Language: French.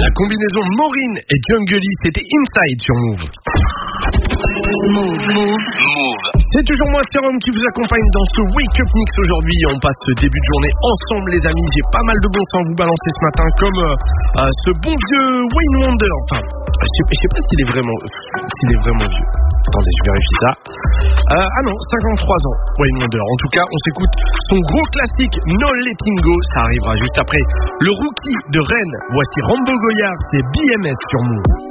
La combinaison Maureen et Jungly, c'était Inside sur Move. C'est toujours moi, Serum, qui vous accompagne dans ce Wake Up Mix aujourd'hui. On passe ce début de journée ensemble, les amis. J'ai pas mal de bons sons à vous balancer ce matin, comme ce bon vieux Wayne Wonder. Enfin, je sais pas s'il est vraiment vieux. Attendez, je vérifie ça. Ah non, 53 ans, Wayne Wonder. En tout cas, on s'écoute son gros classique No Letting Go. Ça arrivera juste après le Rookie de Rennes. Voici Rambo Goyard, c'est BMS sur Move.